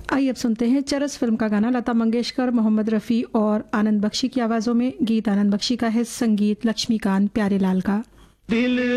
आइए अब सुनते हैं चरस फिल्म का गाना लता मंगेशकर, मोहम्मद रफ़ी और आनंद बख्शी की आवाज़ों में। गीत आनंद बख्शी का है, संगीत लक्ष्मीकांत प्यारेलाल का। दिल